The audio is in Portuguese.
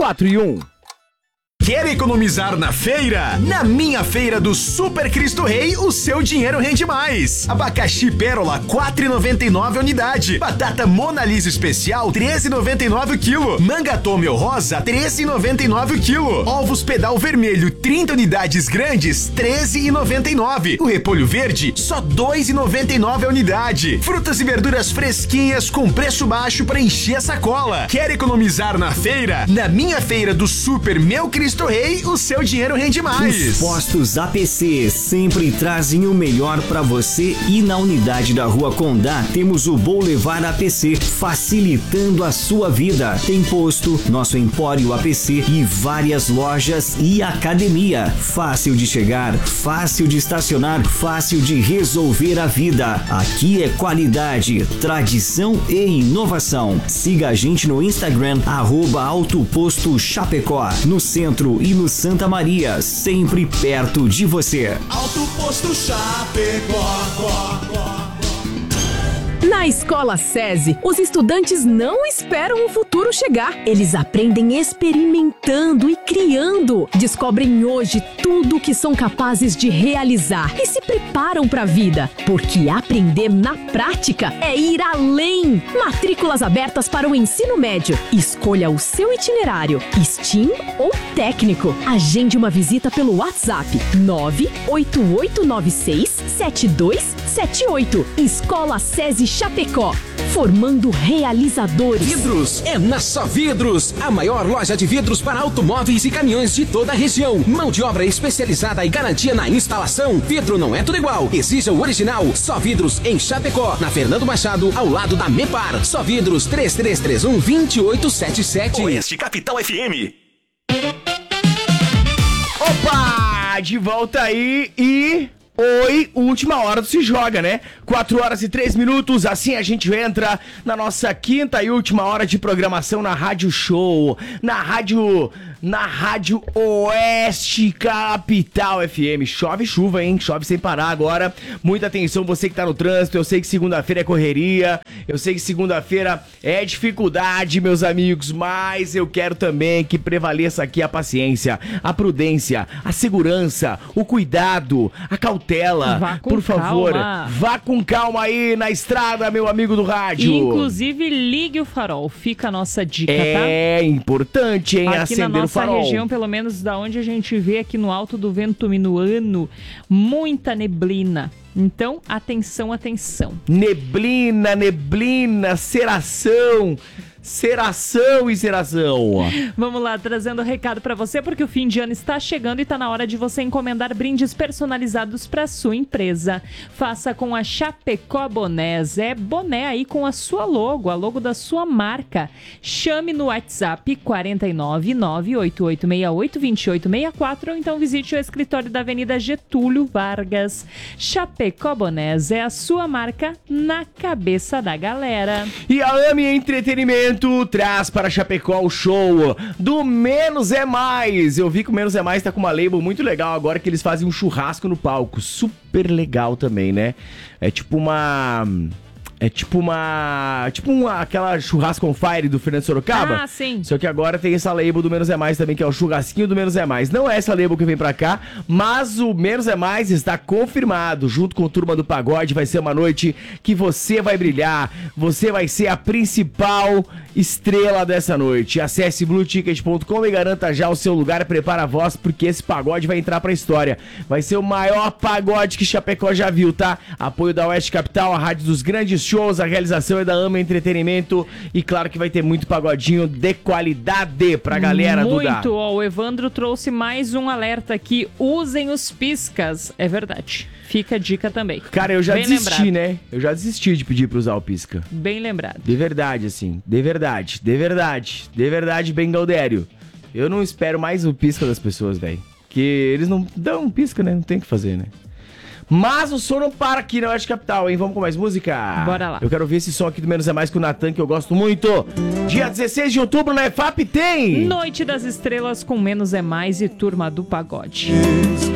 4 e 1. Quer economizar na feira? Na Minha Feira do Super Cristo Rei, o seu dinheiro rende mais. Abacaxi Pérola, 4,99 a unidade. Batata Mona Lisa Especial, 13,99 o quilo. Manga Tomeu Rosa, 13,99 o quilo. Ovos Pedal Vermelho, 30 unidades grandes, 13,99. O repolho verde, só 2,99 a unidade. Frutas e verduras fresquinhas com preço baixo para encher a sacola. Quer economizar na feira? Na Minha Feira do Super Meu Cristo Rei, o seu dinheiro rende mais. Os postos APC sempre trazem o melhor para você e na unidade da Rua Condá temos o Boulevard APC, facilitando a sua vida. Tem posto, nosso Empório APC e várias lojas e academia. Fácil de chegar, fácil de estacionar, fácil de resolver a vida. Aqui é qualidade, tradição e inovação. Siga a gente no Instagram, @Autoposto Chapecó, no centro e no Santa Maria, sempre perto de você. Autoposto Chapecó. Na Escola SESI, os estudantes não esperam o futuro chegar. Eles aprendem experimentando e criando. Descobrem hoje tudo o que são capazes de realizar e se preparam para a vida. Porque aprender na prática é ir além. Matrículas abertas para o ensino médio. Escolha o seu itinerário, STEAM ou técnico. Agende uma visita pelo WhatsApp 988967278. Escola SESI Chapecó, formando realizadores. Vidros é na Só Vidros, a maior loja de vidros para automóveis e caminhões de toda a região. Mão de obra especializada e garantia na instalação. Vidro não é tudo igual, exija o original. Só Vidros em Chapecó, na Fernando Machado, ao lado da Mepar. Só Vidros 3331-2877. Oeste Capital FM. Opa! De volta aí e... Oi, última hora do Se Joga, né? 4h03, assim a gente entra na nossa quinta e última hora de programação na Rádio Show, na Rádio Oeste Capital FM. Chove chuva, hein? Chove sem parar agora. Muita atenção, você que tá no trânsito. Eu sei que segunda-feira é correria, eu sei que segunda-feira é dificuldade, meus amigos, mas eu quero também que prevaleça aqui a paciência, a prudência, a segurança, o cuidado, a cautela. Por favor, vá com calma aí na estrada, meu amigo do rádio. Inclusive, ligue o farol. Fica a nossa dica, tá? É importante, hein? Aqui acender o farol. Na nossa região, pelo menos da onde a gente vê aqui no Alto do Vento Minuano, muita neblina. Então, atenção, atenção. Neblina, ceração e ceração. Vamos lá, trazendo recado pra você, porque o fim de ano está chegando e tá na hora de você encomendar brindes personalizados pra sua empresa. Faça com a Chapecó Bonés. É boné aí com a sua logo, a logo da sua marca. Chame no WhatsApp 49988682864 ou então visite o escritório da Avenida Getúlio Vargas. Chapecó Bonés é a sua marca na cabeça da galera. E a AME Entretenimento traz para Chapecó o show do Menos é Mais. Eu vi que o Menos é Mais tá com uma label muito legal agora, que eles fazem um churrasco no palco. Super legal também, né? É tipo aquela churrasco on fire do Fernando Sorocaba. Ah, sim. Só que agora tem essa label do Menos é Mais também, que é o churrasquinho do Menos é Mais. Não é essa label que vem pra cá, mas o Menos é Mais está confirmado. Junto com a Turma do Pagode, vai ser uma noite que você vai brilhar. Você vai ser a principal estrela dessa noite. Acesse blueticket.com e garanta já o seu lugar. Prepara a voz, porque esse pagode vai entrar pra história. Vai ser o maior pagode que Chapecó já viu, tá? Apoio da Oeste Capital, a rádio dos grandes shows, a realização é da AMA Entretenimento e claro que vai ter muito pagodinho de qualidade pra galera, Duda. Muito, ó, o Evandro trouxe mais um alerta aqui, usem os piscas, é verdade, fica a dica também. Cara, eu já desisti, né? Eu já desisti de pedir pra usar o pisca. Bem lembrado. De verdade, assim, de verdade, bem Galdério. Eu não espero mais o pisca das pessoas, velho, que eles não dão pisca, né? Não tem o que fazer, né? Mas o som não para aqui na Oeste Capital, hein? Vamos com mais música? Bora lá. Eu quero ver esse som aqui do Menos é Mais com o Natan, que eu gosto muito. Dia 16 de outubro na EFAP tem... Noite das Estrelas com Menos é Mais e Turma do Pagode.